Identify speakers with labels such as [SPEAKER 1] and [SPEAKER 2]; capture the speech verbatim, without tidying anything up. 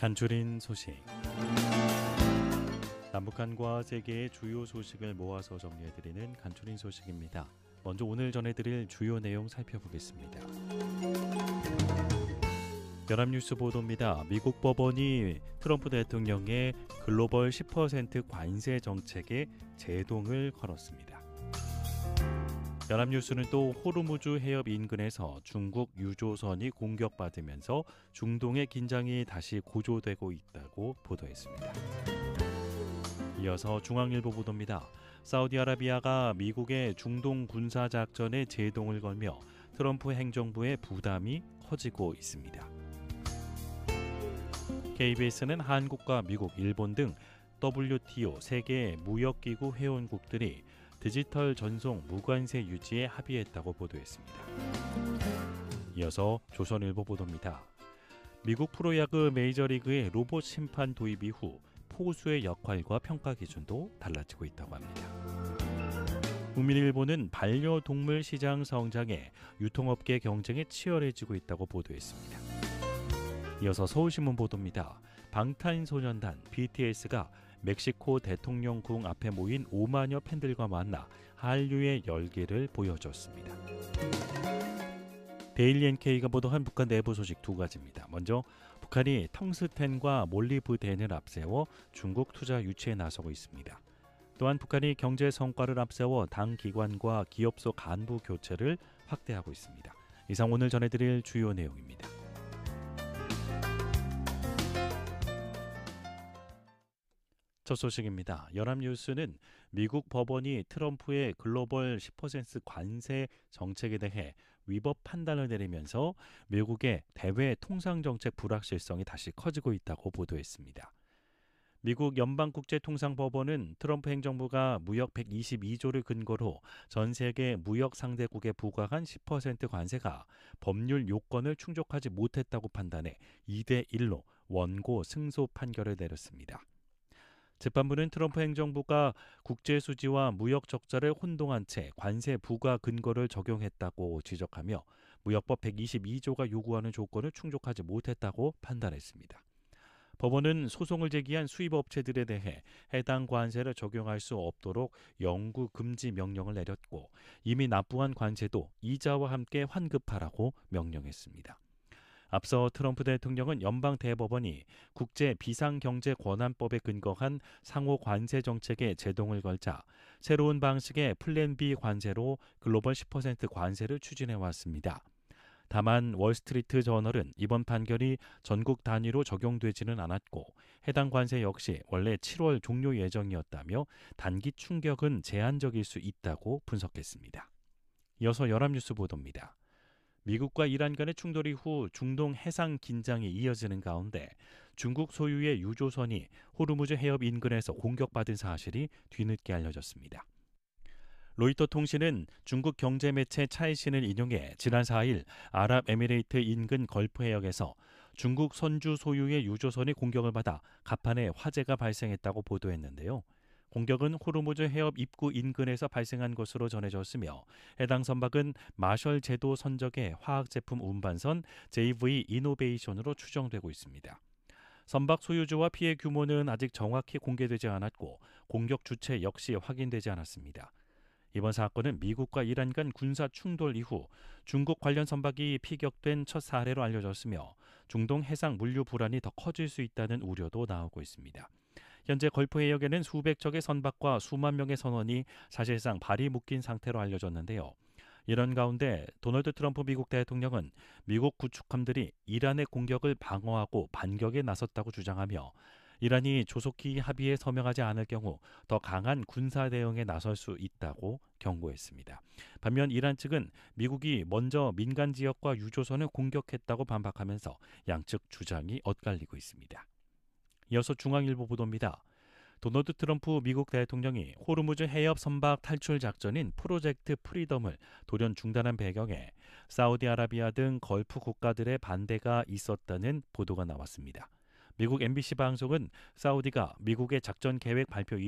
[SPEAKER 1] 간추린 소식. 남북한과 세계의 주요 소식을 모아서 정리해드리는 간추린 소식입니다. 먼저 오늘 전해드릴 주요 내용 살펴보겠습니다. 연합뉴스 보도입니다. 미국 법원이 트럼프 대통령의 글로벌 십 퍼센트 관세 정책에 제동을 걸었습니다. 연합뉴스는 또 호르무즈 해협 인근에서 중국 유조선이 공격받으면서 중동의 긴장이 다시 고조되고 있다고 보도했습니다. 이어서 중앙일보 보도입니다. 사우디아라비아가 미국의 중동 군사작전에 제동을 걸며 트럼프 행정부의 부담이 커지고 있습니다. 케이비에스는 한국과 미국, 일본 등 더블유티오 세계 무역기구 회원국들이 디지털 전송 무관세 유지에 합의했다고 보도했습니다. 이어서 조선일보 보도입니다. 미국 프로야구 메이저리그의 로봇 심판 도입 이후 포수의 역할과 평가 기준도 달라지고 있다고 합니다. 국민일보는 반려동물 시장 성장에 유통업계 경쟁이 치열해지고 있다고 보도했습니다. 이어서 서울신문 보도입니다. 방탄소년단 비티에스가 멕시코 대통령궁 앞에 모인 오만여 팬들과 만나 한류의 열기를 보여줬습니다. 데일리 엔케이가 보도한 북한 내부 소식 두 가지입니다. 먼저 북한이 텅스텐과 몰리브덴을 앞세워 중국 투자 유치에 나서고 있습니다. 또한 북한이 경제 성과를 앞세워 당 기관과 기업소 간부 교체를 확대하고 있습니다. 이상 오늘 전해드릴 주요 내용입니다. 첫 소식입니다. 연합뉴스는 미국 법원이 트럼프의 글로벌 십 퍼센트 관세 정책에 대해 위법 판단을 내리면서 미국의 대외 통상정책 불확실성이 다시 커지고 있다고 보도했습니다. 미국 연방국제통상법원은 트럼프 행정부가 무역 백이십이조를 근거로 전 세계 무역 상대국에 부과한 십 퍼센트 관세가 법률 요건을 충족하지 못했다고 판단해 이 대 일로 원고 승소 판결을 내렸습니다. 재판부는 트럼프 행정부가 국제수지와 무역 적자를 혼동한 채 관세 부과 근거를 적용했다고 지적하며 무역법 백이십이조가 요구하는 조건을 충족하지 못했다고 판단했습니다. 법원은 소송을 제기한 수입업체들에 대해 해당 관세를 적용할 수 없도록 영구 금지 명령을 내렸고 이미 납부한 관세도 이자와 함께 환급하라고 명령했습니다. 앞서 트럼프 대통령은 연방대법원이 국제 비상경제권한법에 근거한 상호 관세 정책에 제동을 걸자 새로운 방식의 플랜 비 관세로 글로벌 십 퍼센트 관세를 추진해 왔습니다. 다만 월스트리트 저널은 이번 판결이 전국 단위로 적용되지는 않았고 해당 관세 역시 원래 칠월 종료 예정이었다며 단기 충격은 제한적일 수 있다고 분석했습니다. 이어서 연합뉴스 보도입니다. 미국과 이란 간의 충돌 이후 중동 해상 긴장이 이어지는 가운데 중국 소유의 유조선이 호르무즈 해협 인근에서 공격받은 사실이 뒤늦게 알려졌습니다. 로이터 통신은 중국 경제 매체 차이신을 인용해 지난 사일 아랍에미레이트 인근 걸프 해역에서 중국 선주 소유의 유조선이 공격을 받아 갑판에 화재가 발생했다고 보도했는데요. 공격은 호르무즈 해협 입구 인근에서 발생한 것으로 전해졌으며 해당 선박은 마셜 제도 선적의 화학제품 운반선 제이브이 이노베이션으로 추정되고 있습니다. 선박 소유주와 피해 규모는 아직 정확히 공개되지 않았고 공격 주체 역시 확인되지 않았습니다. 이번 사건은 미국과 이란 간 군사 충돌 이후 중국 관련 선박이 피격된 첫 사례로 알려졌으며 중동 해상 물류 불안이 더 커질 수 있다는 우려도 나오고 있습니다. 현재 걸프 해역에는 수백 척의 선박과 수만 명의 선원이 사실상 발이 묶인 상태로 알려졌는데요. 이런 가운데 도널드 트럼프 미국 대통령은 미국 구축함들이 이란의 공격을 방어하고 반격에 나섰다고 주장하며 이란이 조속히 합의에 서명하지 않을 경우 더 강한 군사 대응에 나설 수 있다고 경고했습니다. 반면 이란 측은 미국이 먼저 민간 지역과 유조선을 공격했다고 반박하면서 양측 주장이 엇갈리고 있습니다. 이어서 중앙일보 보도입니다. 도널드 트럼프 미국 대통령이 호르무즈 해협 선박 탈출 작전인 프로젝트 프리덤을 돌연 중단한 배경에 사우디아라비아 등 걸프 국가들의 반대가 있었다는 보도가 나왔습니다. 미국 엠비씨 방송은 사우디가 미국의 작전 계획 발표